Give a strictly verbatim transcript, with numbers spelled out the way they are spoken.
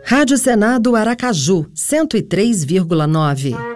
Rádio Senado Aracaju, cento e três vírgula nove.